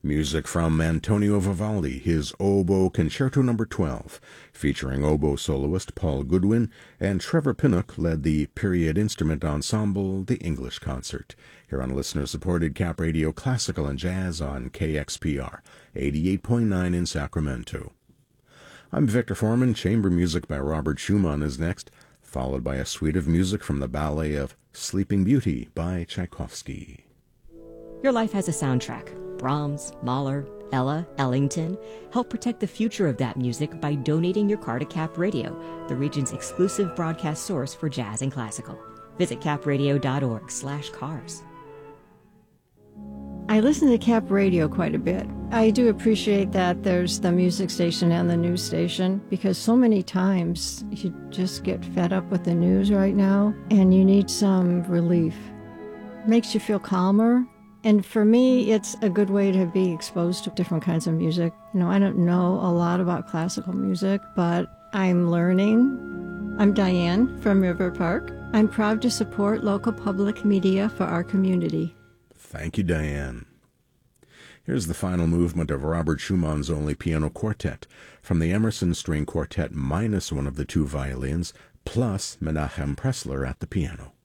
Music from Antonio Vivaldi, his Oboe Concerto No. 12, featuring oboe soloist Paul Goodwin, and Trevor Pinnock led the period instrument ensemble, the English Concert, here on listener-supported Cap Radio Classical and Jazz on KXPR, 88.9 in Sacramento. I'm Victor Foreman. Chamber music by Robert Schumann is next, followed by a suite of music from the ballet of Sleeping Beauty by Tchaikovsky. Your life has a soundtrack. Brahms, Mahler, Ella, Ellington. Help protect the future of that music by donating your car to Cap Radio, the region's exclusive broadcast source for jazz and classical. Visit capradio.org/cars. I listen to Cap Radio quite a bit. I do appreciate that there's the music station and the news station, because so many times you just get fed up with the news right now and you need some relief. Makes you feel calmer. And for me, it's a good way to be exposed to different kinds of music. I don't know a lot about classical music, but I'm learning. I'm Diane from River Park. I'm proud to support local public media for our community. Thank you, Diane. Here's the final movement of Robert Schumann's only piano quartet, from the Emerson String Quartet minus one of the two violins, plus Menachem Pressler at the piano.